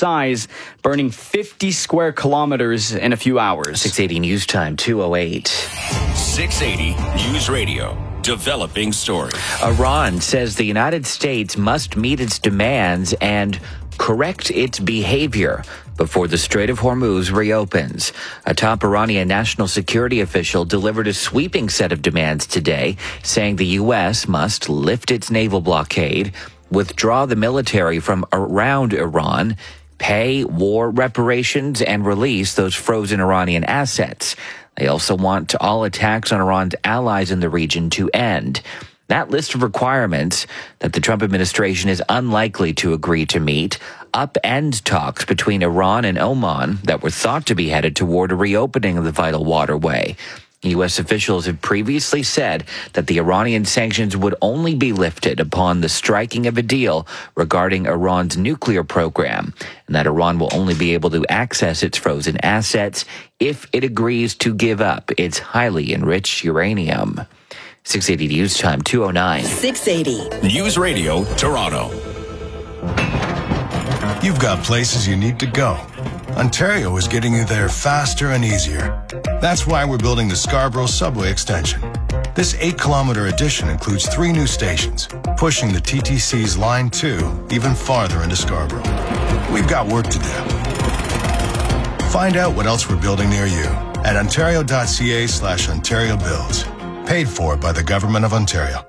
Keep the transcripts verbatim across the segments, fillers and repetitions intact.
size, burning fifty square kilometers in a few hours. six eighty News Time, two oh eight. six eighty News Radio. Developing story. Iran says the United States must meet its demands and correct its behavior before the Strait of Hormuz reopens. A top Iranian national security official delivered a sweeping set of demands today, saying the U S must lift its naval blockade, withdraw the military from around Iran, pay war reparations, and release those frozen Iranian assets. They also want all attacks on Iran's allies in the region to end. That list of requirements that the Trump administration is unlikely to agree to meet upend talks between Iran and Oman that were thought to be headed toward a reopening of the vital waterway. U S officials have previously said that the Iranian sanctions would only be lifted upon the striking of a deal regarding Iran's nuclear program, and that Iran will only be able to access its frozen assets if it agrees to give up its highly enriched uranium. six eighty News Time, two oh nine. six eighty News Radio, Toronto. You've got places you need to go. Ontario is getting you there faster and easier. That's why we're building the Scarborough Subway Extension. This eight-kilometer addition includes three new stations, pushing the T T C's Line two even farther into Scarborough. We've got work to do. Find out what else we're building near you at ontario.ca slash Ontario Builds. Paid for by the Government of Ontario.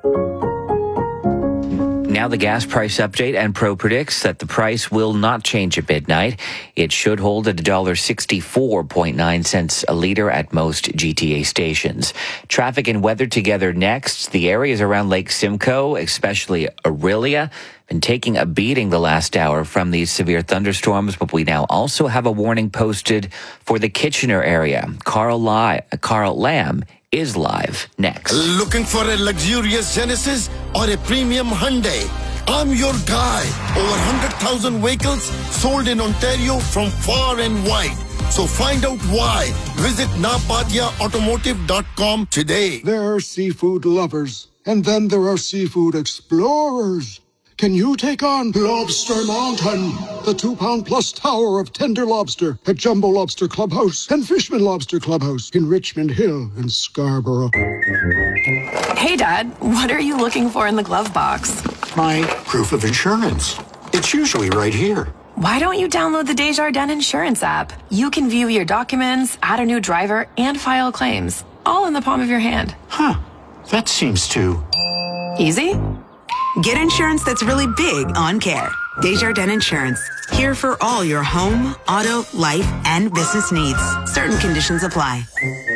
Now the gas price update, and Pro predicts that the price will not change at midnight. It should hold at one dollar sixty-four point nine cents a litre at most G T A stations. Traffic and weather together next. The areas around Lake Simcoe, especially Orillia, been taking a beating the last hour from these severe thunderstorms, but we now also have a warning posted for the Kitchener area. Carl, Li- Carl Lamb is live next. Looking for a luxurious Genesis or a premium Hyundai? I'm your guy. Over one hundred thousand vehicles sold in Ontario from far and wide. So find out why. Visit napadia automotive dot com today. There are seafood lovers, and then there are seafood explorers. Can you take on Lobster Mountain, the two-pound plus tower of tender lobster at Jumbo Lobster Clubhouse and Fishman Lobster Clubhouse in Richmond Hill and Scarborough? Hey, Dad, what are you looking for in the glove box? My proof of insurance. It's usually right here. Why don't you download the Desjardins Insurance app? You can view your documents, add a new driver, and file claims, all in the palm of your hand. Huh, that seems too... easy? Get insurance that's really big on care. Desjardins Insurance. Here for all your home, auto, life, and business needs. Certain conditions apply.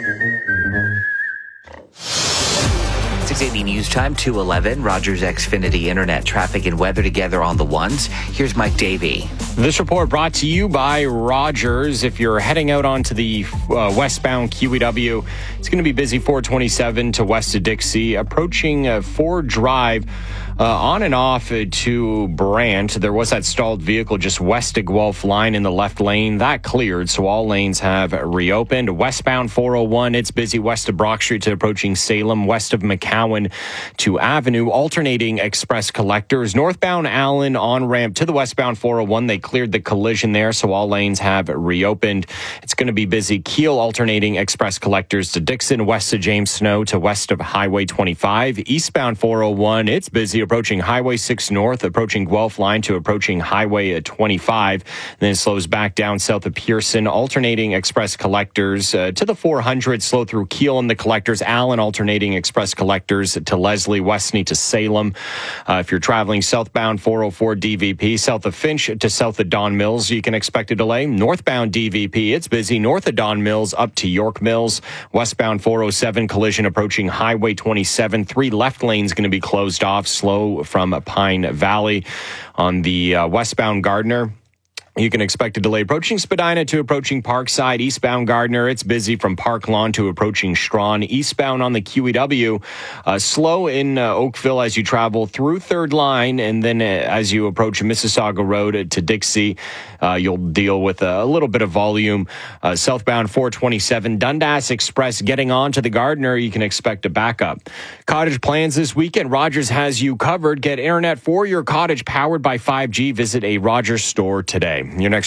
six eighty News Time, two eleven. Rogers Xfinity Internet traffic and weather together on the ones. Here's Mike Davey. This report brought to you by Rogers. If you're heading out onto the uh, westbound Q E W, it's going to be busy four twenty-seven to west of Dixie, approaching uh, Ford Drive. Uh, on and off uh, to Brant, there was that stalled vehicle just west of Guelph line in the left lane. That cleared, so all lanes have reopened. Westbound four oh one, it's busy west of Brock Street to approaching Salem, west of McCowan to Avenue. Alternating express collectors. Northbound Allen on-ramp to the westbound four oh one, they cleared the collision there, so all lanes have reopened. It's going to be busy. Keel alternating express collectors to Dixon, west of James Snow to west of Highway twenty-five. Eastbound four oh one, it's busy approaching Highway six North, approaching Guelph line to approaching Highway twenty-five. Then it slows back down south of Pearson. Alternating express collectors uh, to the four hundred, slow through Keel and the collectors. Allen alternating express collectors to Leslie, Westney to Salem. Uh, if you're traveling southbound four oh four D V P, south of Finch to south of Don Mills, you can expect a delay. Northbound D V P, it's busy north of Don Mills up to York Mills. Westbound four oh seven, collision approaching Highway twenty-seven. Three left lanes going to be closed off, slow from Pine Valley. On the uh, westbound Gardner, you can expect a delay approaching Spadina to approaching Parkside. Eastbound Gardner, it's busy from Park Lawn to approaching Strawn. Eastbound on the Q E W, uh, slow in uh, Oakville as you travel through Third Line, and then uh, as you approach Mississauga Road to Dixie, uh, you'll deal with a, a little bit of volume. Uh, southbound four twenty-seven, Dundas Express getting on to the Gardner, you can expect a backup. Cottage plans this weekend, Rogers has you covered. Get internet for your cottage powered by five G. Visit a Rogers store today. Your next